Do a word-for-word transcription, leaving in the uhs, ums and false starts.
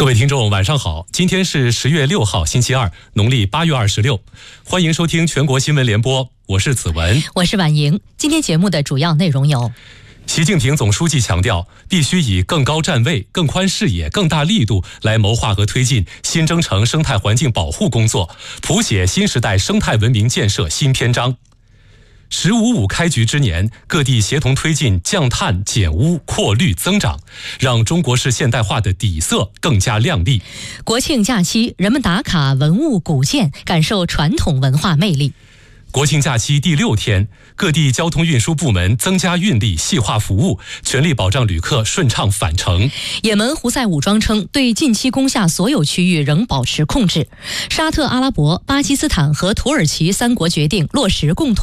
各位听众晚上好，今天是十月六号星期二，农历八月二十六，欢迎收听全国新闻联播，我是子文， 我是婉莹。今天节目的主要内容有： 习近平总书记强调，必须以更高站位、更宽视野、更大力度来谋划和推进新征程生态环境保护工作，谱写新时代生态文明建设新篇章。十五五开局之年，各地协同推进降碳、减污、扩绿、增长，让中国式现代化的底色更加亮丽。 国庆假期，人们打卡文物古建，感受传统文化魅力。 国庆假期第六天，各地交通运输部门增加运力，细化服务，全力保障旅客顺畅返程。 也门胡塞武装称，对近期攻下所有区域仍保持控制。沙特阿拉伯、巴基斯坦和土耳其三国决定落实共同